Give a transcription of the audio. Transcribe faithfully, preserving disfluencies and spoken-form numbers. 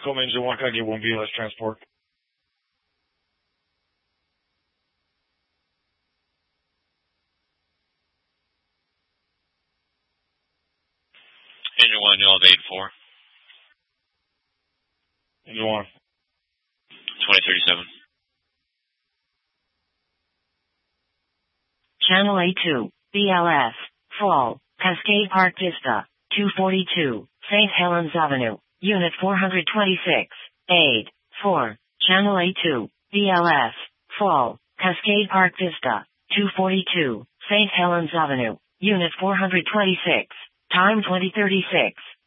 Come engine one, can I get one B L S transport? Engine one, you have eight four. Engine one. twenty thirty-seven. Channel A two, B L S, Fall, Cascade Park Vista, two forty-two, Saint Helens Avenue, Unit four twenty-six, eight, four, Channel A two, B L S, Fall, Cascade Park Vista, two forty-two, Saint Helens Avenue, Unit four twenty-six, time twenty thirty-six.